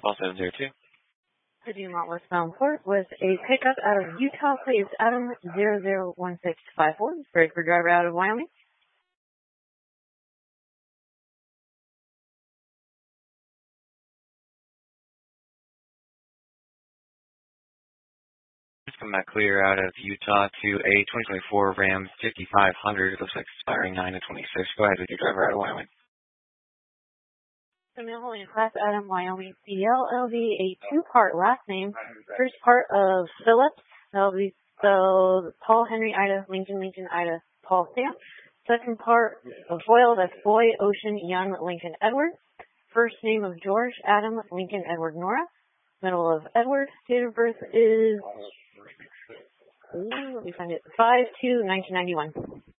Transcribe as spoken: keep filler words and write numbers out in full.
Call seven zero two. The Dumont westbound port with a pickup out of Utah, please. Adam zero zero one six five four. Ready for driver out of Wyoming. Just come back clear out of Utah to a twenty twenty-four Ram fifty-five hundred. It looks like expiring nine to twenty-six. Go ahead with your driver out of Wyoming. Holding class Adam, Wyoming, C L L V, a two-part last name. First part of Phillips, that'll be so Paul, Henry, Ida, Lincoln, Lincoln, Ida, Paul, Sam. Second part of Boyle, that's Boy, Ocean, Young, Lincoln, Edward. First name of George, Adam, Lincoln, Edward, Nora. Middle of Edward. Date of birth is, ooh, let me find it, five two nineteen ninety-one.